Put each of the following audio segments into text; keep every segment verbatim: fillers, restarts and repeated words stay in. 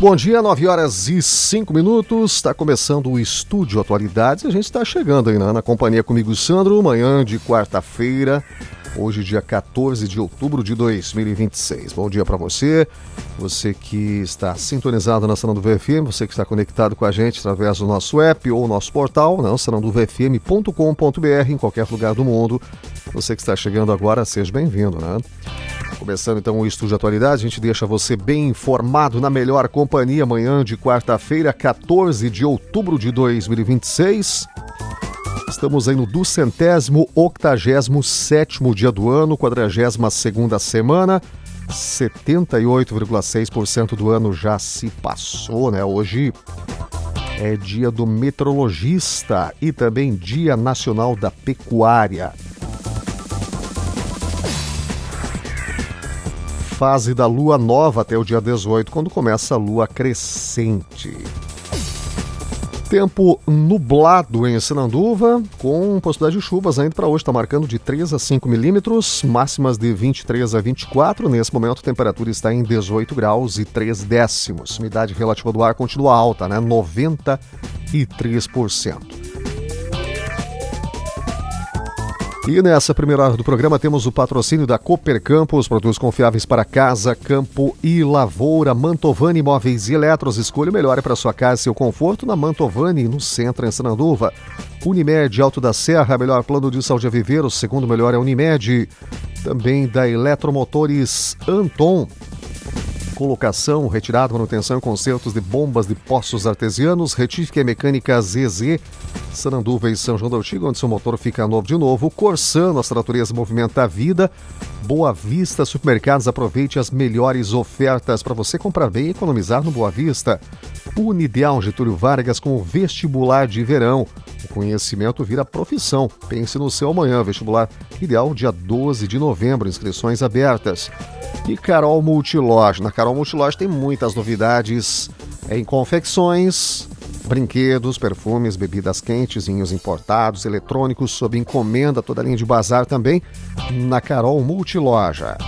bom dia, nove horas e cinco minutos, está começando o Estúdio Atualidades, a gente está chegando aí, né? Na companhia comigo, Sandro, manhã de quarta-feira, hoje dia quatorze de outubro de dois mil e vinte e seis. Bom dia para você, você que está sintonizado na Sananduva F M, você que está conectado com a gente através do nosso app ou nosso portal, né? sananduva f m ponto com ponto b r, em qualquer lugar do mundo. Você que está chegando agora, seja bem-vindo, né? Começando então o Estúdio Atualidades, a gente deixa você bem informado na melhor companhia, manhã de quarta-feira, quatorze de outubro de dois mil e vinte e seis. Estamos aí no duzentésimo, octagésimo sétimo dia do ano, quadragésima segunda semana, setenta e oito vírgula seis por cento do ano já se passou, né? Hoje é dia do meteorologista e também dia nacional da pecuária. Fase da lua nova até o dia dezoito, quando começa a lua crescente. Tempo nublado em Sananduva, com possibilidade de chuvas ainda para hoje. Está marcando de três a cinco milímetros, máximas de vinte e três a vinte e quatro. Nesse momento a temperatura está em dezoito graus e três décimos. Umidade relativa do ar continua alta, né? noventa e três por cento. E nessa primeira hora do programa temos o patrocínio da Cooper Campos, produtos confiáveis para casa, campo e lavoura. Mantovani Móveis e Eletros, escolha o melhor para sua casa e seu conforto na Mantovani, no centro, em Sananduva. Unimed Alto da Serra, melhor plano de saúde a viver, o segundo melhor é Unimed. Também da Eletromotores Anton. Colocação, retirada, manutenção e consertos de bombas de poços artesianos, retífica e mecânica Z Z, Sananduva e São João da Urtiga, onde seu motor fica novo de novo. Corsan, nossa natureza movimenta a vida. Boa Vista Supermercados, aproveite as melhores ofertas para você comprar bem e economizar no Boa Vista. Unideal Getúlio Vargas com o vestibular de verão. O conhecimento vira profissão. Pense no seu amanhã. Vestibular ideal dia doze de novembro, inscrições abertas. E Carol Multiloja. Na Carol Multiloja tem muitas novidades em confecções, brinquedos, perfumes, bebidas quentes, vinhos importados, eletrônicos, sob encomenda, toda a linha de bazar também na Carol Multiloja.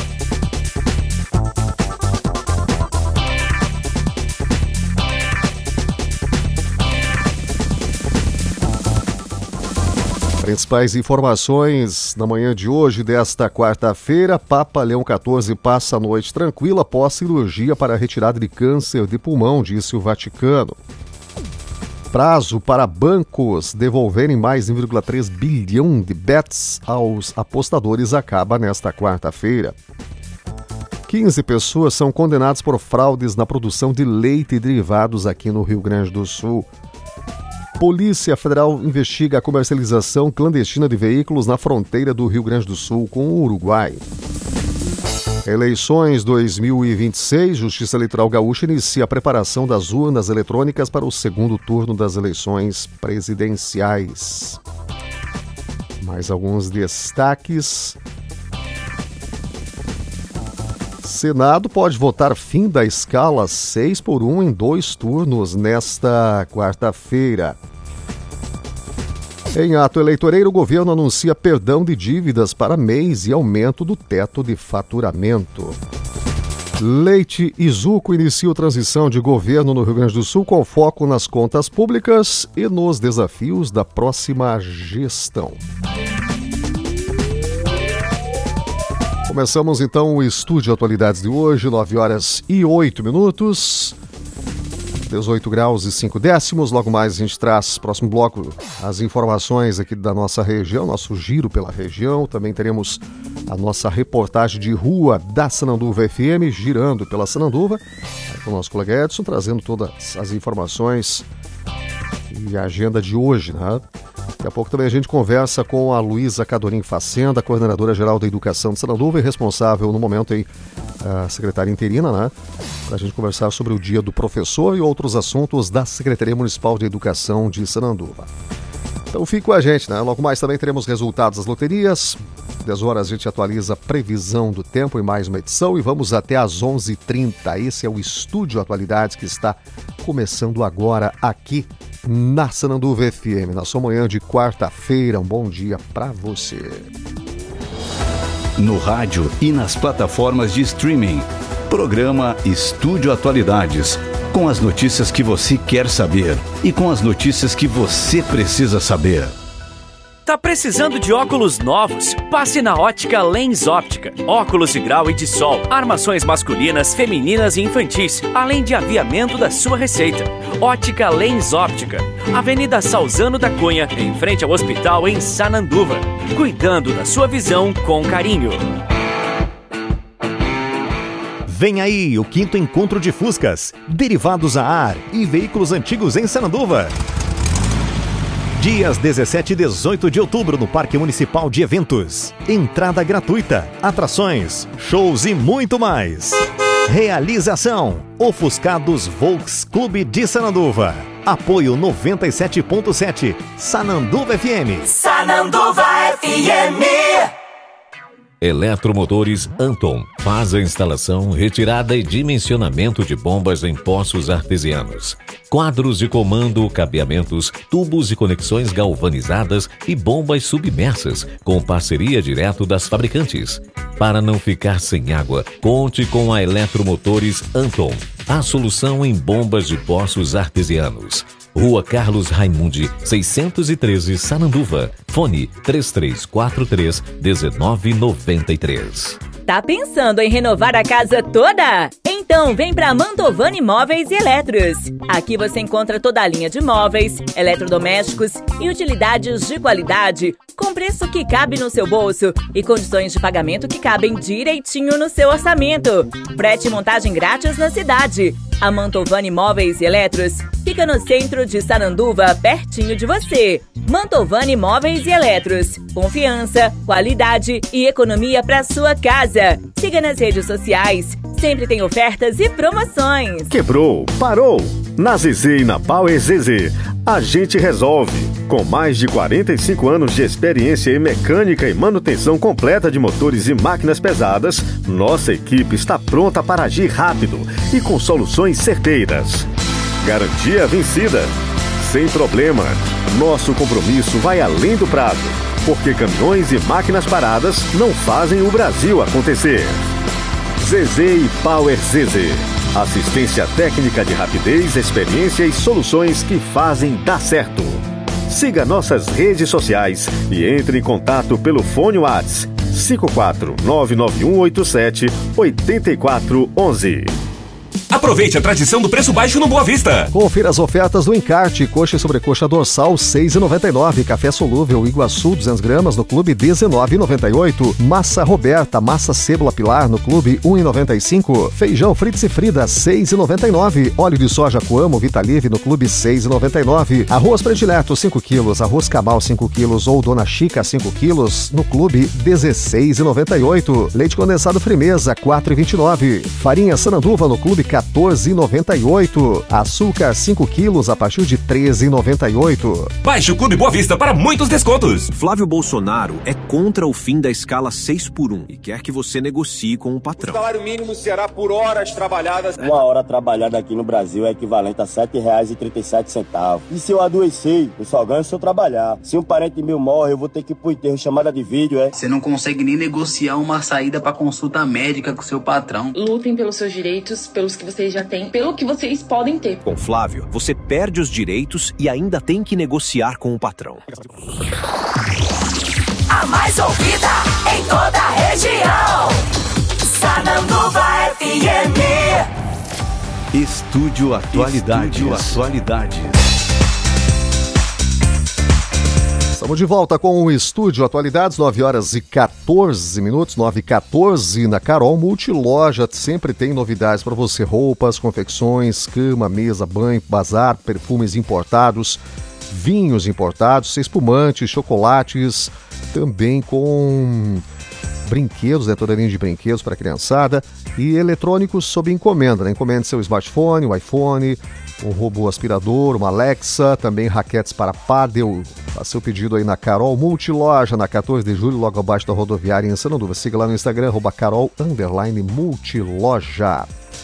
Principais informações na manhã de hoje, desta quarta-feira. Papa Leão quatorze passa a noite tranquila após cirurgia para retirada de câncer de pulmão, disse o Vaticano. Prazo para bancos devolverem mais um vírgula três bilhão de bets aos apostadores acaba nesta quarta-feira. quinze pessoas são condenadas por fraudes na produção de leite e derivados aqui no Rio Grande do Sul. Polícia Federal investiga a comercialização clandestina de veículos na fronteira do Rio Grande do Sul com o Uruguai. Eleições dois mil e vinte e seis, Justiça Eleitoral Gaúcha inicia a preparação das urnas eletrônicas para o segundo turno das eleições presidenciais. Mais alguns destaques. Senado pode votar fim da escala seis por um em dois turnos nesta quarta-feira. Em ato eleitoreiro, o governo anuncia perdão de dívidas para mês e aumento do teto de faturamento. Leite e Zuco iniciam transição de governo no Rio Grande do Sul com foco nas contas públicas e nos desafios da próxima gestão. Começamos então o Estúdio Atualidades de hoje, nove horas e oito minutos, dezoito graus e cinco décimos. Logo mais a gente traz, próximo bloco, as informações aqui da nossa região, nosso giro pela região. Também teremos a nossa reportagem de rua da Sananduva F M, girando pela Sananduva, com o nosso colega Edson, trazendo todas as informações e a agenda de hoje, né? Daqui a pouco também a gente conversa com a Luísa Cadorim Facenda, coordenadora-geral da Educação de Sananduva e responsável no momento aí, a secretária interina, né? Para a gente conversar sobre o Dia do Professor e outros assuntos da Secretaria Municipal de Educação de Sananduva. Então fique com a gente, né? Logo mais também teremos resultados das loterias. dez horas a gente atualiza a previsão do tempo em mais uma edição e vamos até às onze e trinta. Esse é o Estúdio Atualidades que está começando agora aqui na Sananduva F M, na sua manhã de quarta-feira. Um bom dia para você. No rádio e nas plataformas de streaming. Programa Estúdio Atualidades, Com as notícias que você quer saber e com as notícias que você precisa saber. Tá precisando de óculos novos? Passe na Ótica Lens Óptica. Óculos de grau e de sol, armações masculinas, femininas e infantis, além de aviamento da sua receita. Ótica Lens Óptica. Avenida Salzano da Cunha, em frente ao hospital em Sananduva. Cuidando da sua visão com carinho. Vem aí o quinto encontro de Fuscas, derivados a ar e veículos antigos em Sananduva. Dias dezessete e dezoito de outubro no Parque Municipal de Eventos. Entrada gratuita, atrações, shows e muito mais. Realização: Ofuscados Volks Clube de Sananduva. Apoio noventa e sete ponto sete, Sananduva F M. Sananduva F M. Eletromotores Anton faz a instalação, retirada e dimensionamento de bombas em poços artesianos. Quadros de comando, cabeamentos, tubos e conexões galvanizadas e bombas submersas, com parceria direto das fabricantes. Para não ficar sem água, conte com a Eletromotores Anton, a solução em bombas de poços artesianos. Rua Carlos Raimundi, seiscentos e treze, Sananduva. Fone três três quatro três, um nove nove três. Tá pensando em renovar a casa toda? Então vem para Mantovani Móveis e Eletros. Aqui você encontra toda a linha de móveis, eletrodomésticos e utilidades de qualidade, com preço que cabe no seu bolso e condições de pagamento que cabem direitinho no seu orçamento. Frete e montagem grátis na cidade. A Mantovani Móveis e Eletros fica no centro de Sananduva, pertinho de você. Mantovani Móveis e Eletros. Confiança, qualidade e economia para sua casa. Siga nas redes sociais. Sempre tem ofertas e promoções. Quebrou? Parou? Na Z Z e na Power Z Z, a gente resolve. Com mais de quarenta e cinco anos de experiência em mecânica e manutenção completa de motores e máquinas pesadas, nossa equipe está pronta para agir rápido e com soluções certeiras. Garantia vencida? Sem problema. Nosso compromisso vai além do prazo, porque caminhões e máquinas paradas não fazem o Brasil acontecer. Z Z e Power Z Z. Assistência técnica de rapidez, experiência e soluções que fazem dar certo. Siga nossas redes sociais e entre em contato pelo fone WhatsApp cinco quatro nove nove um oito sete oito quatro um um. Aproveite a tradição do preço baixo no Boa Vista. Confira as ofertas do encarte. Coxa e sobrecoxa dorsal seis reais e noventa e nove. Café solúvel Iguaçu duzentas gramas no clube dezenove reais e noventa e oito. Massa Roberta, massa sêbula pilar no clube um real e noventa e cinco. Feijão Fritz e Frida seis reais e noventa e nove. Óleo de soja Coamo Vitalive no clube seis reais e noventa e nove. Arroz predileto cinco quilos. Arroz Cabal cinco quilos ou Dona Chica cinco quilos no clube dezesseis reais e noventa e oito. Leite condensado Frimeza quatro reais e vinte e nove. Farinha Sananduva no clube quatorze reais e noventa e oito. Açúcar cinco quilos a partir de treze reais e noventa e oito. Baixe o Clube Boa Vista para muitos descontos. Flávio Bolsonaro é contra o fim da escala seis por um e quer que você negocie com o patrão. O salário mínimo será por horas trabalhadas. Uma hora trabalhada aqui no Brasil é equivalente a sete reais e trinta e sete centavos. E se eu adoecer, eu só ganho se eu trabalhar. Se um parente meu morre, eu vou ter que ir pro enterro, chamada de vídeo, é? Você não consegue nem negociar uma saída para consulta médica com seu patrão. Lutem pelos seus direitos, pelos que vocês já têm, pelo que vocês podem ter. Com Flávio, você perde os direitos e ainda tem que negociar com o patrão. A mais ouvida em toda a região. Sananduva F M. Estúdio Atualidades. Estúdio Atualidades. Estamos de volta com o Estúdio Atualidades, nove horas e quatorze minutos, nove e quatorze na Carol Multiloja. Sempre tem novidades para você, roupas, confecções, cama, mesa, banho, bazar, perfumes importados, vinhos importados, espumantes, chocolates, também com brinquedos, né, toda a linha de brinquedos para a criançada e eletrônicos sob encomenda, né? Encomende seu smartphone, o iPhone, um robô aspirador, uma Alexa, também raquetes para pádel. Faça seu pedido aí na Carol Multiloja, na quatorze de julho, logo abaixo da rodoviária em Sananduva. Siga lá no Instagram, arroba Carol underline Multiloja.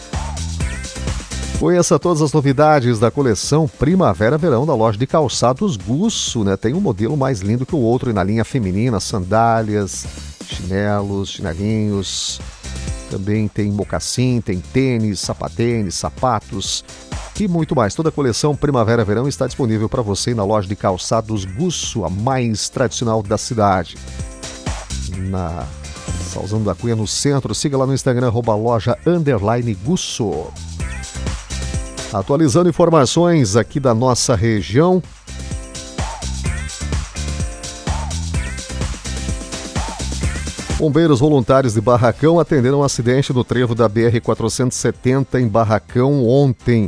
Conheça todas as novidades da coleção Primavera-Verão da loja de calçados Gusso, né? Tem um modelo mais lindo que o outro e na linha feminina, sandálias, chinelos, chinelinhos, Também tem mocassim, tem tênis, sapatênis, sapatos e muito mais. Toda a coleção Primavera-Verão está disponível para você na loja de calçados Gusso, a mais tradicional da cidade. Na Salzano da Cunha, no centro. Siga lá no Instagram, arroba loja underline Gusso. Atualizando informações aqui da nossa região. Bombeiros voluntários de Barracão atenderam um acidente no trevo da B R quatrocentos e setenta em Barracão ontem.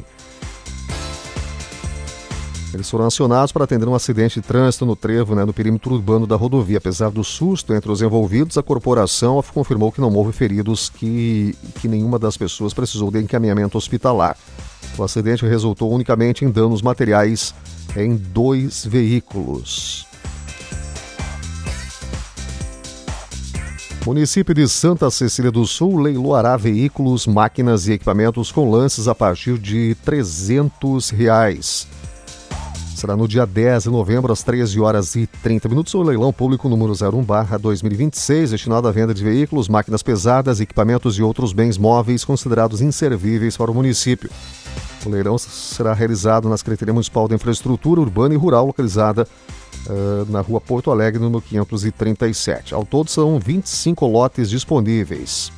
Eles foram acionados para atender um acidente de trânsito no trevo, né, no perímetro urbano da rodovia. Apesar do susto entre os envolvidos, a corporação confirmou que não houve feridos, que, que nenhuma das pessoas precisou de encaminhamento hospitalar. O acidente resultou unicamente em danos materiais em dois veículos. O município de Santa Cecília do Sul leiloará veículos, máquinas e equipamentos com lances a partir de trezentos reais. Será no dia dez de novembro, às treze horas e trinta minutos, o leilão público número zero um barra dois mil e vinte e seis, destinado à venda de veículos, máquinas pesadas, equipamentos e outros bens móveis considerados inservíveis para o município. O leilão será realizado na Secretaria Municipal da Infraestrutura Urbana e Rural, localizada uh, na rua Porto Alegre, número quinhentos e trinta e sete. Ao todo, são vinte e cinco lotes disponíveis.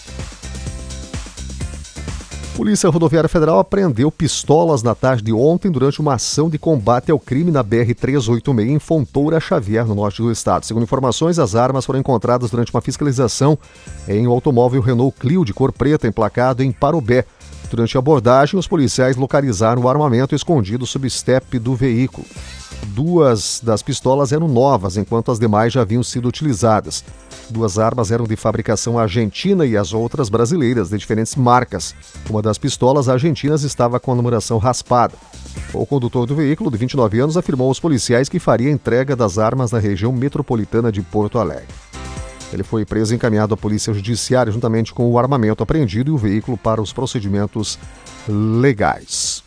Polícia Rodoviária Federal apreendeu pistolas na tarde de ontem durante uma ação de combate ao crime na B R trezentos e oitenta e seis em Fontoura Xavier, no norte do estado. Segundo informações, as armas foram encontradas durante uma fiscalização em um automóvel Renault Clio de cor preta emplacado em Parobé. Durante a abordagem, os policiais localizaram o armamento escondido sob o estepe do veículo. Duas das pistolas eram novas, enquanto as demais já haviam sido utilizadas. Duas armas eram de fabricação argentina e as outras brasileiras, de diferentes marcas. Uma das pistolas argentinas estava com a numeração raspada. O condutor do veículo, de vinte e nove anos, afirmou aos policiais que faria a entrega das armas na região metropolitana de Porto Alegre. Ele foi preso e encaminhado à Polícia Judiciária, juntamente com o armamento apreendido e o veículo para os procedimentos legais.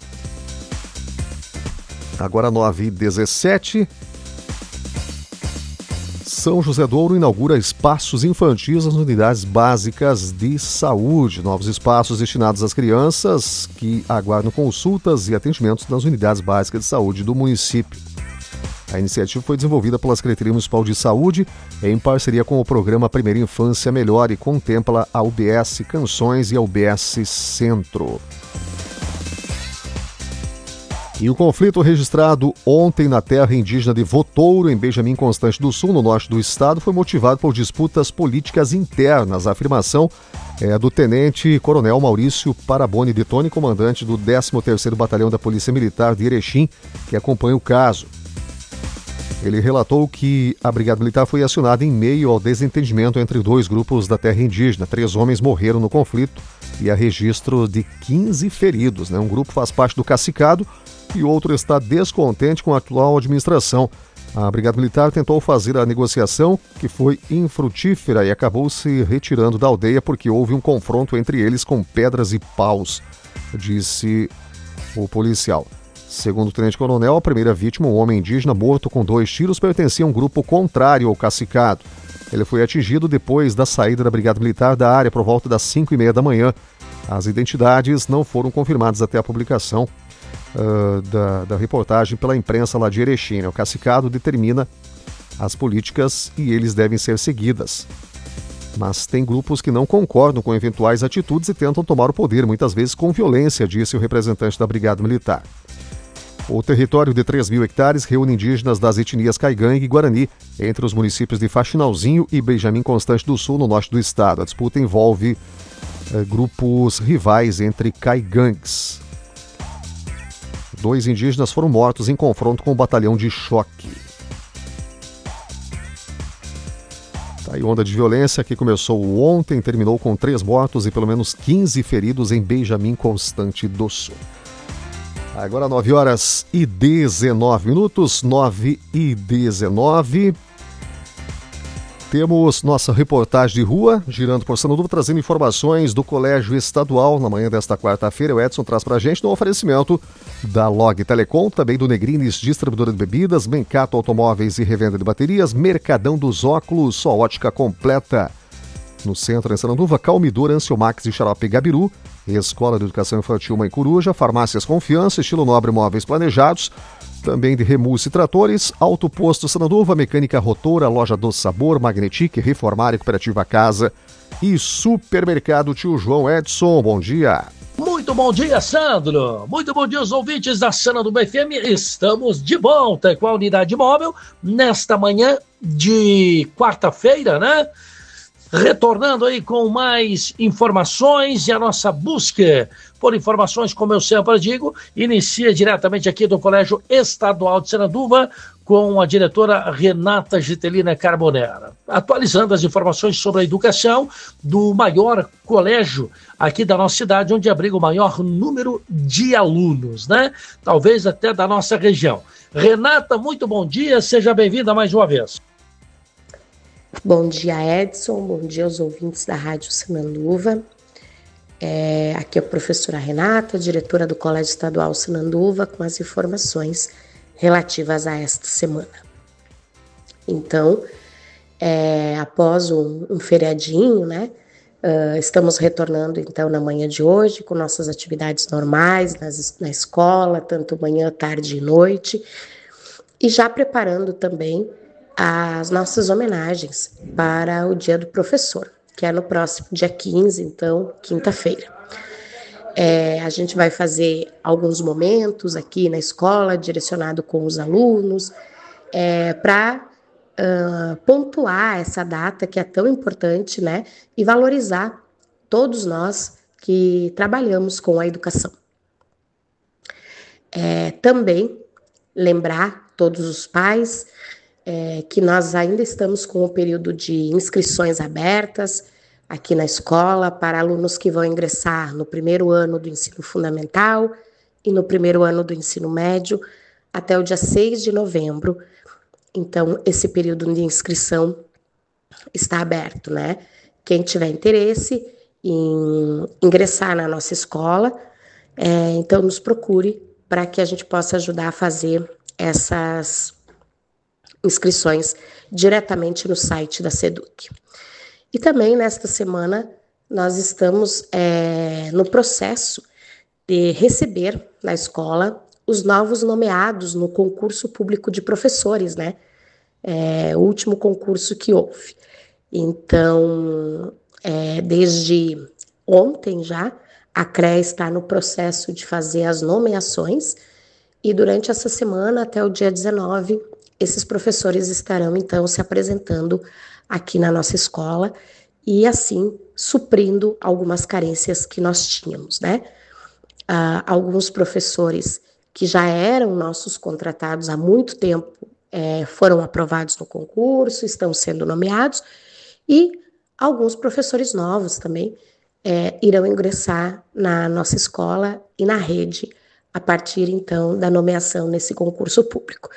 Agora nove e dezessete. São José do Ouro inaugura espaços infantis nas unidades básicas de saúde. Novos espaços destinados às crianças que aguardam consultas e atendimentos nas unidades básicas de saúde do município. A iniciativa foi desenvolvida pela Secretaria Municipal de Saúde em parceria com o programa Primeira Infância Melhor e contempla a U B S Canções e a U B S Centro. E o conflito registrado ontem na terra indígena de Votouro, em Benjamin Constante do Sul, no norte do estado, foi motivado por disputas políticas internas. A afirmação é do tenente-coronel Maurício Paraboni de Toni, comandante do décimo terceiro Batalhão da Polícia Militar de Erechim, que acompanha o caso. Ele relatou que a Brigada Militar foi acionada em meio ao desentendimento entre dois grupos da terra indígena. Três homens morreram no conflito e há registro de quinze feridos, né? Um grupo faz parte do cacicado e outro está descontente com a atual administração. A Brigada Militar tentou fazer a negociação, que foi infrutífera, e acabou se retirando da aldeia porque houve um confronto entre eles com pedras e paus, disse o policial. Segundo o tenente-coronel, a primeira vítima, um homem indígena morto com dois tiros, pertencia a um grupo contrário ao cacicado. Ele foi atingido depois da saída da Brigada Militar da área por volta das cinco e meia da manhã. As identidades não foram confirmadas até a publicação uh, da, da reportagem pela imprensa lá de Erechim. O cacicado determina as políticas e eles devem ser seguidas. Mas tem grupos que não concordam com eventuais atitudes e tentam tomar o poder, muitas vezes com violência, disse o representante da Brigada Militar. O território de três mil hectares reúne indígenas das etnias Caigangue e Guarani, entre os municípios de Faxinalzinho e Benjamin Constante do Sul, no norte do estado. A disputa envolve eh, grupos rivais entre caigangues. Dois indígenas foram mortos em confronto com o batalhão de choque. Tá aí onda de violência que começou ontem, terminou com três mortos e pelo menos quinze feridos em Benjamin Constante do Sul. Agora nove horas e dezenove minutos, nove e dezenove. Temos nossa reportagem de rua, girando por Sananduva, trazendo informações do Colégio Estadual. Na manhã desta quarta-feira, o Edson traz para a gente no oferecimento da Log Telecom, também do Negrines, distribuidora de bebidas, Mencato Automóveis e revenda de baterias, Mercadão dos Óculos, sua ótica completa. no centro, em Sananduva, Calmidor, Anciomax e Xarope Gabiru, Escola de Educação Infantil Mãe Coruja, Farmácias Confiança, Estilo Nobre Móveis Planejados, também de Remus e Tratores, Auto Posto Sananduva, Mecânica Rotora, Loja do Sabor, Magnetic, Reformar e Cooperativa Casa e Supermercado Tio João. Edson, bom dia. Muito bom dia, Sandro. Muito bom dia aos ouvintes da Sananduva F M. Estamos de volta com a unidade móvel nesta manhã de quarta-feira, né? Retornando aí com mais informações e a nossa busca por informações, como eu sempre digo, inicia diretamente aqui do Colégio Estadual de Sananduva com a diretora Renata Gitelina Carbonera, atualizando as informações sobre a educação do maior colégio aqui da nossa cidade, onde abriga o maior número de alunos, né? Talvez até da nossa região. Renata, muito bom dia, seja bem-vinda mais uma vez. Bom dia, Edson, bom dia aos ouvintes da Rádio Sananduva. É, aqui é a professora Renata, diretora do Colégio Estadual Sananduva, com as informações relativas a esta semana. Então, é, após um, um feriadinho, né, uh, estamos retornando então na manhã de hoje com nossas atividades normais nas, na escola, tanto manhã, tarde e noite, e já preparando também as nossas homenagens para o Dia do Professor, que é no próximo dia quinze, então, quinta-feira. É, a gente vai fazer alguns momentos aqui na escola, direcionado com os alunos, é, para uh, pontuar essa data que é tão importante, né, e valorizar todos nós que trabalhamos com a educação. É, também lembrar todos os pais É, que nós ainda estamos com o período de inscrições abertas aqui na escola para alunos que vão ingressar no primeiro ano do ensino fundamental e no primeiro ano do ensino médio até o dia seis de novembro. Então, esse período de inscrição está aberto, né? Quem tiver interesse em ingressar na nossa escola, é, então nos procure para que a gente possa ajudar a fazer essas inscrições diretamente no site da SEDUC. E também nesta semana nós estamos é, no processo de receber na escola os novos nomeados no concurso público de professores, né? É, o último concurso que houve. Então, é, desde ontem já, a C R E A está no processo de fazer as nomeações e durante essa semana, até o dia dezenove, esses professores estarão, então, se apresentando aqui na nossa escola e, assim, suprindo algumas carências que nós tínhamos, né? Ah, alguns professores que já eram nossos contratados há muito tempo é, foram aprovados no concurso, estão sendo nomeados, e alguns professores novos também é, irão ingressar na nossa escola e na rede a partir, então, da nomeação nesse concurso público.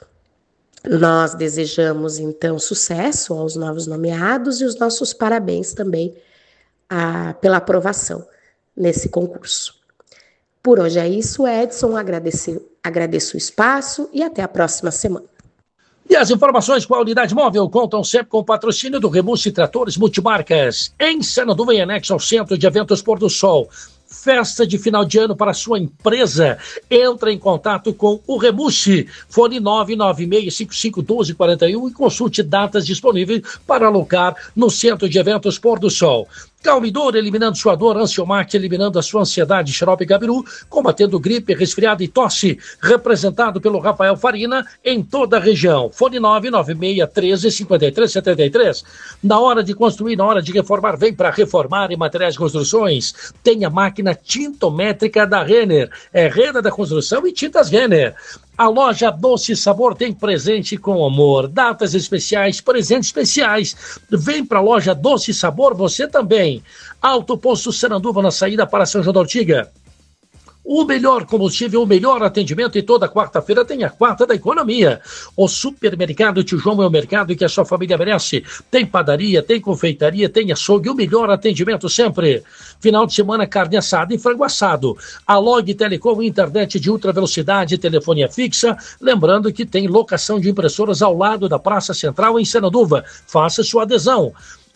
Nós desejamos, então, sucesso aos novos nomeados e os nossos parabéns também a, pela aprovação nesse concurso. Por hoje é isso, Edson, agradeço, agradeço o espaço e até a próxima semana. E as informações com a unidade móvel contam sempre com o patrocínio do Remus e Tratores Multimarcas, em Sananduva, em anexo ao Centro de Eventos Pôr do Sol. Festa de final de ano para a sua empresa. Entra em contato com o Remusse, fone nove nove seis cinco cinco um dois quatro um e consulte datas disponíveis para alocar no Centro de Eventos Pôr do Sol. Calmidor, eliminando sua dor, Anciomax, eliminando a sua ansiedade, Xarope Gabiru, combatendo gripe, resfriado e tosse, representado pelo Rafael Farina em toda a região. Fone nove nove seis um três cinco três sete três. Na hora de construir, na hora de reformar, vem para Reformar em Materiais de Construções. Tem a máquina tintométrica da Renner. É Renner da Construção e Tintas Renner. A loja Doce Sabor tem presente com amor, datas especiais, presentes especiais. Vem para a loja Doce Sabor, você também. Alto Posto Sananduva na saída para São João da Ortiga. O melhor combustível, o melhor atendimento e toda quarta-feira tem a quarta da economia. O Supermercado Tio João é o mercado que a sua família merece. Tem padaria, tem confeitaria, tem açougue, o melhor atendimento sempre. Final de semana, carne assada e frango assado. A Log Telecom, internet de ultra velocidade, telefonia fixa. Lembrando que tem locação de impressoras ao lado da Praça Central em Sananduva. Faça sua adesão.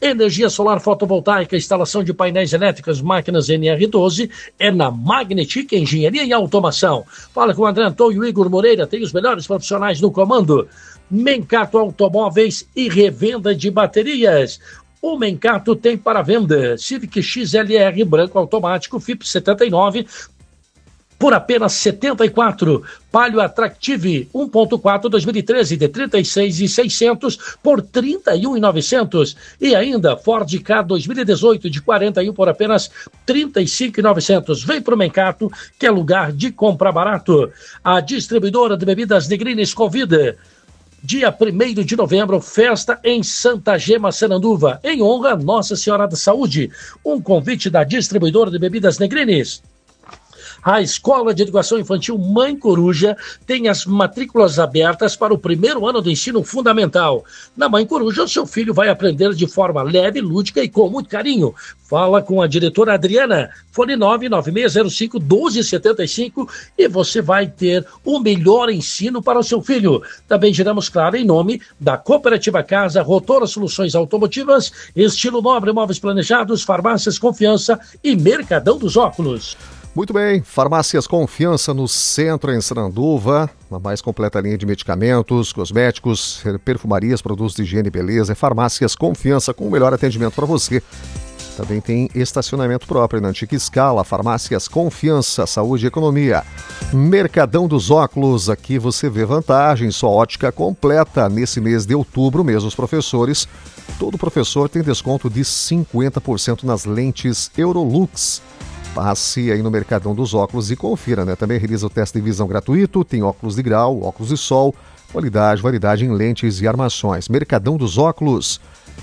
Energia solar fotovoltaica, instalação de painéis elétricos, máquinas N R doze, é na Magnetic Engenharia e Automação. Fala com o André Antônio e o Igor Moreira, tem os melhores profissionais no comando. Mencato Automóveis e revenda de baterias. O Mencato tem para venda Civic X L R branco automático F I P setenta e nove por apenas setenta e quatro. Palio Attractive um ponto quatro dois mil e treze de trinta e seis mil e seiscentos por trinta e um mil e novecentos. E ainda Ford Ka dois mil e dezoito de quarenta e um por apenas trinta e cinco mil e novecentos. Vem para o Mencato, que é lugar de comprar barato. A distribuidora de bebidas Negrines convida. Dia primeiro de novembro, festa em Santa Gema, Sananduva, em honra a Nossa Senhora da Saúde. Um convite da distribuidora de bebidas Negrines. A Escola de Educação Infantil Mãe Coruja tem as matrículas abertas para o primeiro ano do ensino fundamental. Na Mãe Coruja, o seu filho vai aprender de forma leve, lúdica e com muito carinho. Fala com a diretora Adriana, fone nove nove seis zero cinco um dois sete cinco e você vai ter o melhor ensino para o seu filho. Também giramos, claro, em nome da Cooperativa Casa, Rotora Soluções Automotivas, Estilo Nobre Móveis Planejados, Farmácias Confiança e Mercadão dos Óculos. Muito bem, Farmácias Confiança no centro, em Sananduva, a mais completa linha de medicamentos, cosméticos, perfumarias, produtos de higiene e beleza. É Farmácias Confiança com o melhor atendimento para você. Também tem estacionamento próprio na antiga escala. Farmácias Confiança, Saúde e Economia. Mercadão dos Óculos, aqui você vê vantagem, sua ótica completa. Nesse mês de outubro mesmo, os professores, todo professor tem desconto de cinquenta por cento nas lentes Eurolux. Passe aí no Mercadão dos Óculos e confira, né? Também realiza o teste de visão gratuito, tem óculos de grau, óculos de sol, qualidade, variedade em lentes e armações. Mercadão dos Óculos,